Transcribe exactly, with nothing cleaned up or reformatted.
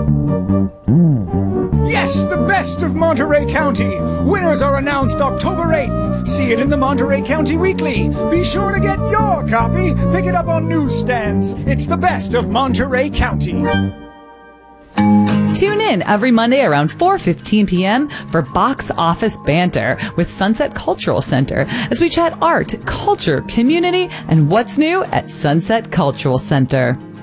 Yes, the best of Monterey County. Winners are announced October eighth. See it in the Monterey County Weekly. Be sure to get your copy. Pick it up on newsstands. It's the best of Monterey County. Tune in every Monday around four fifteen p.m. for Box Office Banter with Sunset Cultural Center as we chat art, culture, community, and what's new at Sunset Cultural Center.